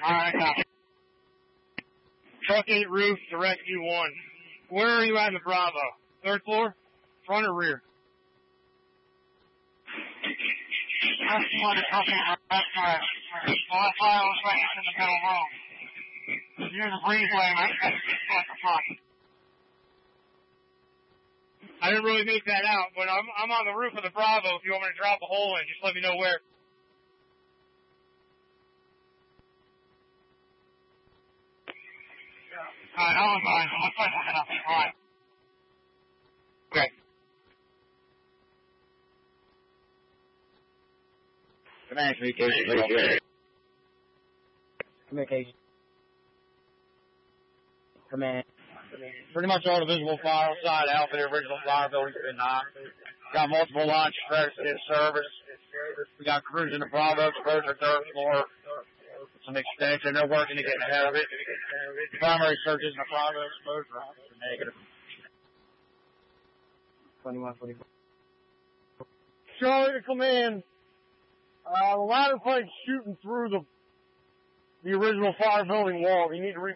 Alright, copy. Truck 8 roof to rescue 1. Where are you at in the Bravo? 3rd floor? Front or rear? That's what it's talking about. That's right. Well, that's why I was right in the middle room. Near the breezeway, right? At the front. I didn't really make that out, but I'm on the roof of the Bravo. If you want me to drop a hole in, just let me know where. Alright, I was fine. I'm fine. Alright. Okay. Command communication. Communication. Command. Pretty much all the visible fire outside Alpha, the original fire building's been knocked. Got multiple launch spreads in service. We got crews in the Bravo, exposed to 3rd floor. Some extension, they're working to get ahead of it. The primary searches in the Bravo exposed are negative. 2144. Charlie to command. The ladder plate's shooting through the original fire building wall. You need to